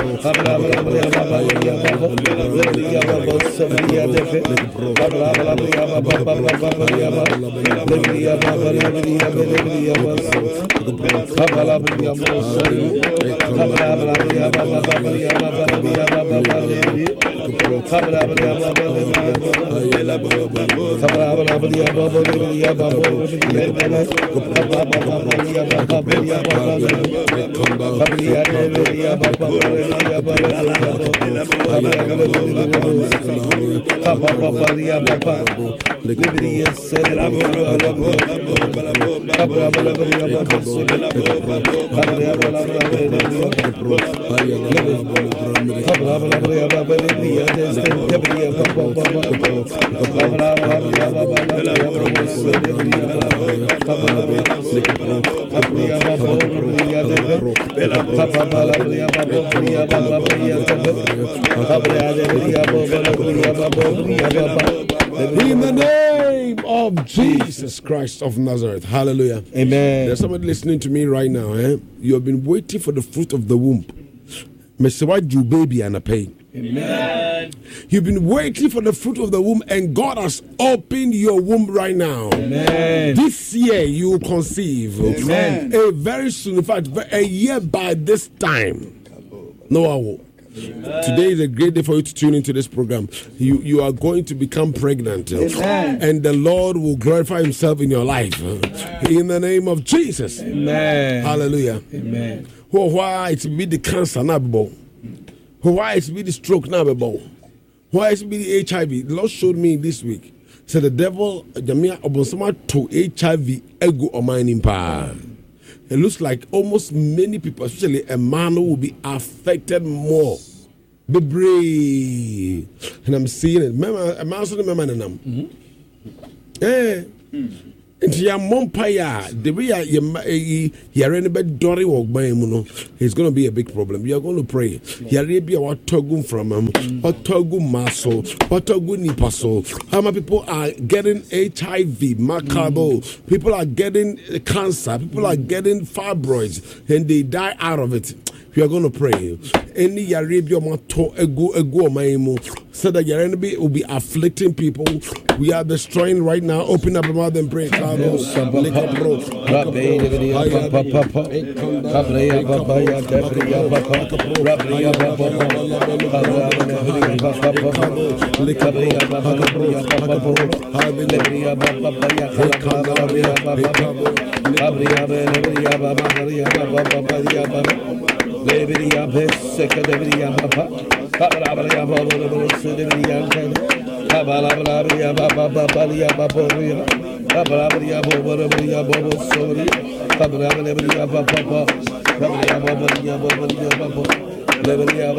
In the name of Jesus Christ of Nazareth. Hallelujah. Amen. There's somebody listening to me right now. You have been waiting for the fruit of the womb. You baby and a pain. Amen. You've been waiting for the fruit of the womb, and God has opened your womb right now. Amen. This year you will conceive. Amen. Very soon, in fact, a year by this time. No, today is a great day for you to tune into this program. You are going to become pregnant. Amen. And the Lord will glorify himself in your life. In the name of Jesus. Amen. Hallelujah. Amen. Why it be the cancer now? Why it be the stroke now? Why it be the HIV? The Lord showed me this week. Said the devil, Jamia Obonsama to HIV ego or mining power. It looks like almost many people, especially a man, will be affected more. Be brave. And I'm seeing it. I'm also remembering them. Nti ya mompaya the way you're in a bed dory walk by him, it's going to be a big problem. You are going to pray. You're be what togum from him, what togum muscle, what togum nipaso. How many people are getting HIV, macabo? People are getting cancer. People are getting fibroids, and they die out of it. We are going to pray. Any Yarabia mato ego maimu, so that your enemy will be afflicting people. We are destroying right now. Open up your mouth and pray. Debería verse que debería papá. Habría babos deberían tener. Habría babos debería. Habría babos sobre. Habría papá. Habría babos. Debería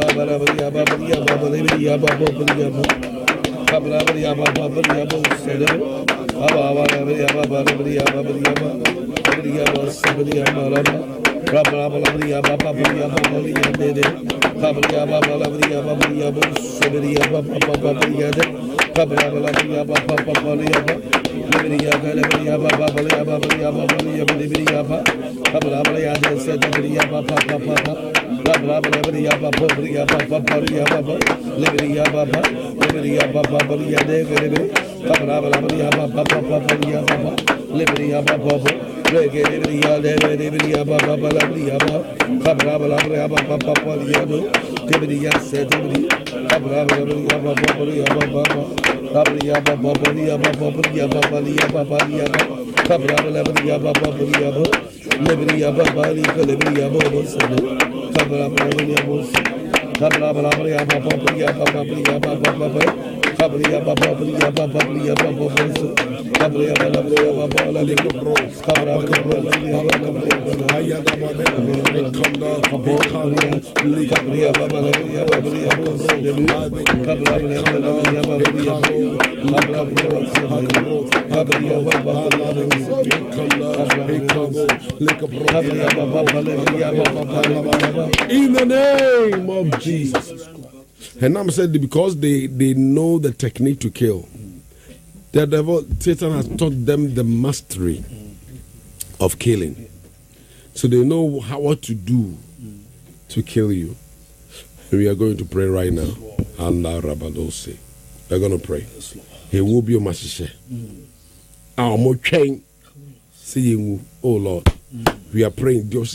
in the name of Jesus. And I'm saying because they know the technique to kill. The devil, Satan has taught them the mastery of killing. So they know what to do to kill you. We are going to pray right now. Allah Rabadose. We're going to pray. He will be your master. Our more chain. Seeing, oh Lord. We are praying. There's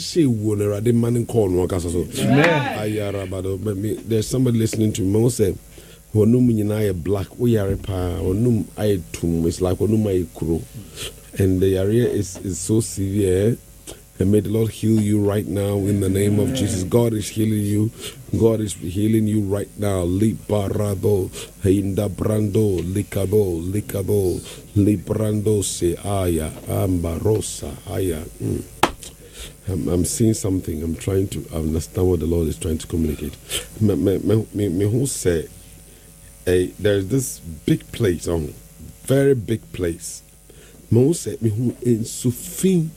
somebody listening to me. Say, black. We are it's like and the area is so severe. And may the Lord heal you right now in the name of Jesus. God is healing you. God is healing you right now. Liparado, Hinda Brando, Likabo, Librando se aya, Ambarosa, aya. I'm seeing something. I'm trying to understand what the Lord is trying to communicate. Me who say, there's this big place, very big place. Me who say, me who in Sufin.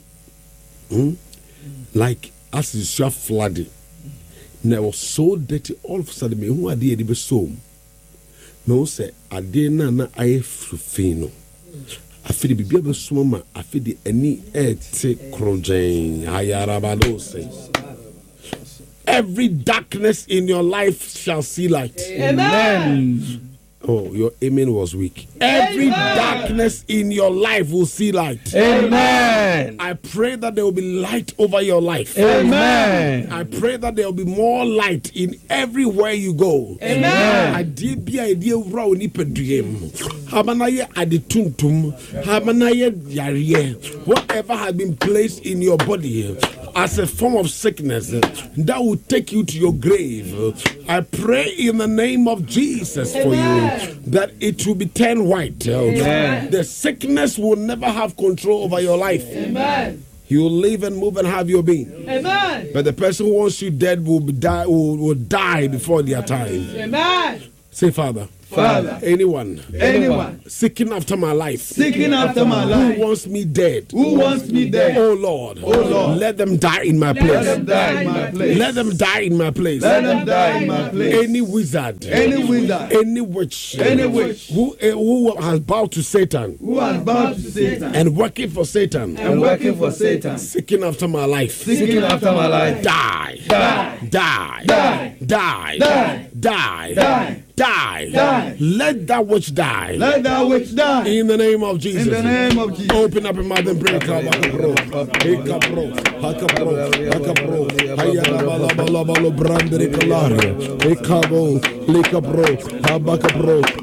Like as it's just flooding. Now it was so dirty all of a sudden. Me who are the be so. Me say I didn't na I fino. I feel the baby swimmer. I feel the any take crojen. Ayarabado says. Every darkness in your life shall see light. Amen. Oh, your amen was weak. Every darkness in your life will see light. Amen. I pray that there will be light over your life. Amen. I pray that there will be more light in everywhere you go. Amen. I did be idea round nipediem. Habanaye adituntum. Habanaye yariye. Whatever has been placed in your body as a form of sickness that will take you to your grave. I pray in the name of Jesus for you that it will be turned white. Amen. The sickness will never have control over your life. Amen. You will live and move and have your being. Amen. But the person who wants you dead will die before their time. Amen. Say, Father. Father, anyone seeking after my life, who wants me dead, oh Lord, let them die in my place. Let them die in my place. Any wizard, any witch, who has bowed to Satan, and working for Satan, seeking after my life, die. Let that witch die. In the name of Jesus. Open up your mouth and pray.